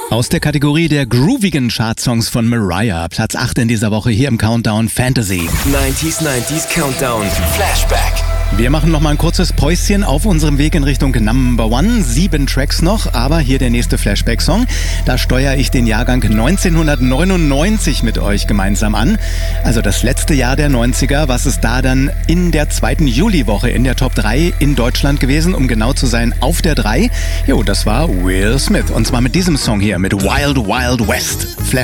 Aus der Kategorie der groovigen Chartsongs von Mariah. Platz 8 in dieser Woche hier im Countdown Fantasy. 90s Countdown Flashback. Wir machen noch mal ein kurzes Päuschen auf unserem Weg in Richtung Number One. 7 Tracks noch, aber hier der nächste Flashback-Song. Da steuere ich den Jahrgang 1999 mit euch gemeinsam an. Also das letzte Jahr der 90er. Was ist da dann in der 2. Juliwoche in der Top 3 in Deutschland gewesen? Um genau zu sein, auf der 3. Jo, das war Will Smith. Und zwar mit diesem Song hier, mit Wild Wild West.